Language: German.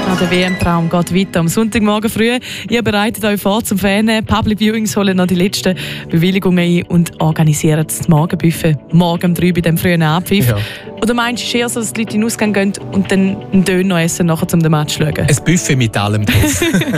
Der WM-Traum geht weiter am Sonntagmorgen früh. Ihr bereitet euch vor zum Fernsehen. Public Viewings holen noch die letzten Bewilligungen ein und organisieren das Morgenbuffet morgen um 3 bei dem frühen Abpfiff. Ja. Oder meinst du, es ist eher so, dass die Leute in den Ausgang gehen und dann einen Döner essen, nachher zum Match zu schauen? Ein Buffet mit allem drauf.